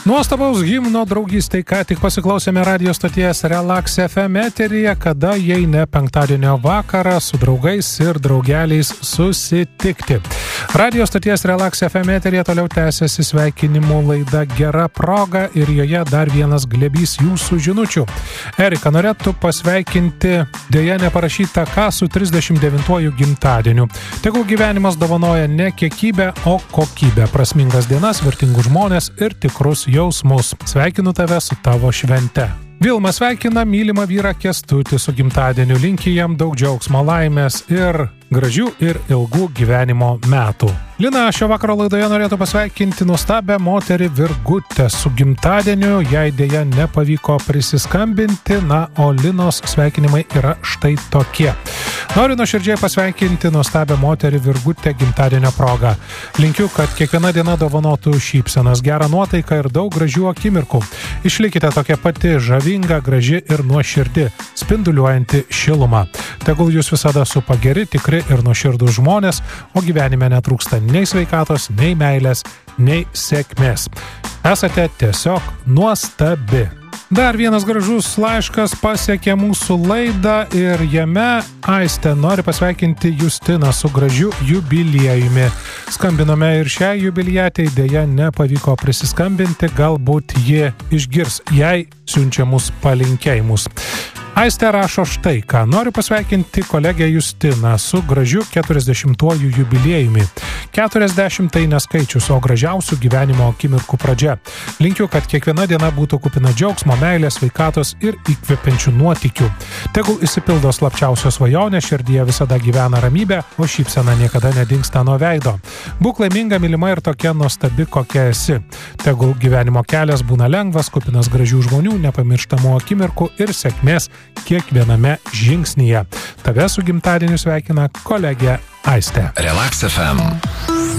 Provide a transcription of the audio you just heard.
Nuostabaus himno draugystei ką tik pasiklausėme radio stoties Relax FM eteryje, kada jei ne penktadienio vakarą su draugais ir draugeliais susitikti. Radio stoties Relax FM eteryje toliau tęsiasi sveikinimų laida Gera proga ir joje dar vienas glėbys jūsų žinučių. Erika, norėtų pasveikinti, dėja neparašyta ką su 39-uoju gimtadieniu. Tegul gyvenimas dovanoja ne kiekybę, o kokybę, prasmingas dienas, vertingus žmonės ir tikrus jausmus. Sveikinu tave su tavo švente. Vilma sveikina mylimą vyrą Kęstutį su gimtadieniu, linki jam daug džiaugsmo, laimės ir gražių ir ilgų gyvenimo metų. Lina šio vakaro laidoje norėtų pasveikinti nuostabią moterį Virgutę su gimtadieniu, jai dėja nepavyko prisiskambinti, o Linos sveikinimai yra štai tokie. Noriu nuoširdžiai pasveikinti nuostabią moterį Virgutę gimtadienio progą. Linkiu, kad kiekviena diena dovanotų šypsenas, gerą nuotaiką ir daug gražių akimirkų. Išlikite tokia pati žavinga, graži ir nuoširdi, spinduliuojanti šilumą. Tegul jūs visada supa geri, tikri ir nuoširdūs žmonės, o gyvenime netrūksta nei sveikatos, nei meilės, nei sėkmės. Esate tiesiog nuostabi. Dar vienas gražus laiškas pasiekė mūsų laidą ir jame Aistė nori pasveikinti Justiną su gražiu jubiliejumi. Skambinome ir šią jubiliatę, dėja nepavyko prisiskambinti, galbūt ji išgirs jai siunčiamus palinkėjimus. Aistė rašo štai ką. Noriu pasveikinti kolegę Justiną su gražiu 40-uoju jubiliejumi. 40 tai neskaičius, o gražiausių gyvenimo akimirkų pradžia. Linkiu, kad kiekviena diena būtų kupina džiaugsmo, meilės, sveikatos ir įkvepiančių nuotykių. Tegul išsipildo slapčiausios svajonės, širdyje visada gyvena ramybė, o šypsena niekada nedingsta nuo veido. Būk laiminga, mylima ir tokia nuostabi, kokia esi. Tegul gyvenimo kelias būna lengvas, kupinas gražių žmonių, nepamirštamų akimirkų ir sėkmės kiekviename žingsnyje. Tave su gimtadieniu sveikina kolegė Aistė. Relax FM.